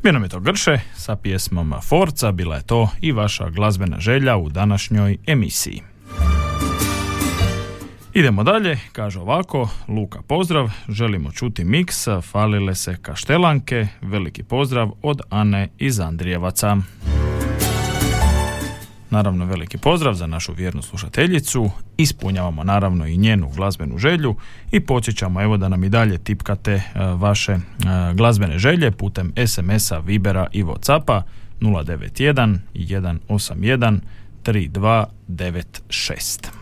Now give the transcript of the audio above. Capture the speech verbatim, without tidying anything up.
Bio nam je to Grše sa pjesmom Forca, bila je to i vaša glazbena želja u današnjoj emisiji. Idemo dalje, kaže ovako, Luka pozdrav, želimo čuti miks, falile se kaštelanke, veliki pozdrav od Ane iz Andrijevaca. Naravno veliki pozdrav za našu vjernu slušateljicu, ispunjavamo naravno i njenu glazbenu želju i podsjećamo evo da nam i dalje tipkate uh, vaše uh, glazbene želje putem es em esa, Vibera i Whatsappa nula devet jedan, jedan osam jedan, tri dva devet šest.